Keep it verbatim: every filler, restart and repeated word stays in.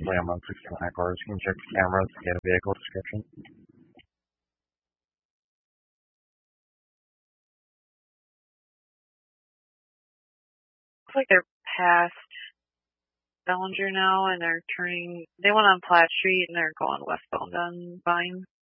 Currently, I'm on sixty-nine cars. Can you check the cameras to get a vehicle description? Looks like they're past Bellinger now, and they're turning. They went on Platt Street, and they're going westbound on Vine.